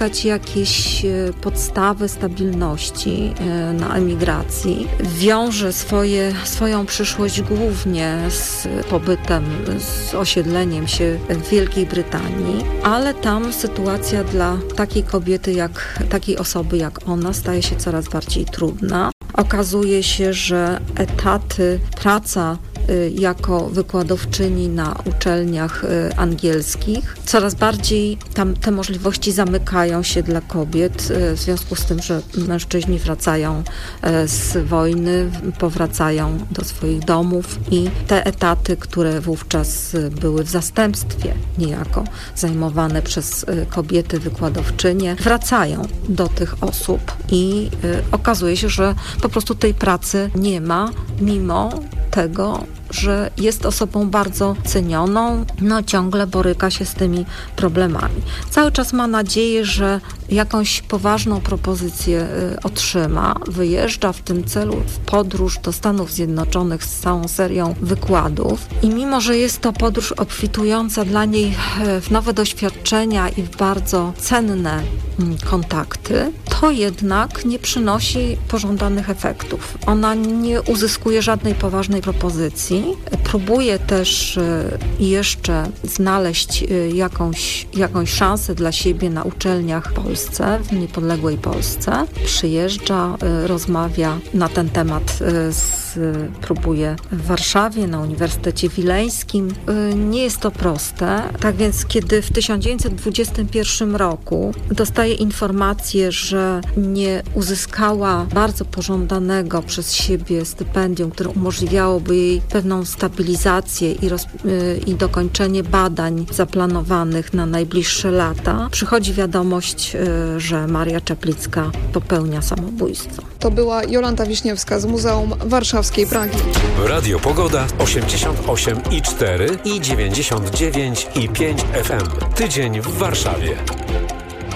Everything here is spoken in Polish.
uzyskać jakieś podstawy stabilności na emigracji. Wiąże swoją przyszłość głównie z pobytem, z osiedleniem się w Wielkiej Brytanii, ale tam sytuacja dla takiej osoby jak ona staje się coraz bardziej trudna. Okazuje się, że praca jako wykładowczyni na uczelniach angielskich. Coraz bardziej tam te możliwości zamykają się dla kobiet, w związku z tym, że mężczyźni wracają z wojny, powracają do swoich domów i te etaty, które wówczas były w zastępstwie niejako zajmowane przez kobiety wykładowczynie, wracają do tych osób i okazuje się, że po prostu tej pracy nie ma, mimo tego, że jest osobą bardzo cenioną, ciągle boryka się z tymi problemami. Cały czas ma nadzieję, że jakąś poważną propozycję otrzyma. Wyjeżdża w tym celu w podróż do Stanów Zjednoczonych z całą serią wykładów i mimo, że jest to podróż obfitująca dla niej w nowe doświadczenia i w bardzo cenne kontakty, to jednak nie przynosi pożądanych efektów. Ona nie uzyskuje żadnej poważnej propozycji. Próbuje też jeszcze znaleźć jakąś szansę dla siebie na uczelniach w Polsce, w niepodległej Polsce. Przyjeżdża, rozmawia na ten temat, próbuje w Warszawie, na Uniwersytecie Wileńskim. Nie jest to proste. Tak więc, kiedy w 1921 roku dostaje informację, że nie uzyskała bardzo pożądanego przez siebie stypendium, które umożliwiałoby jej pewną stabilizację i dokończenie badań zaplanowanych na najbliższe lata, przychodzi wiadomość, że Maria Czaplicka popełnia samobójstwo. To była Jolanta Wiśniewska z Muzeum Warszawskiej Pragi. Radio Pogoda 88,4 i 99,5 FM. Tydzień w Warszawie.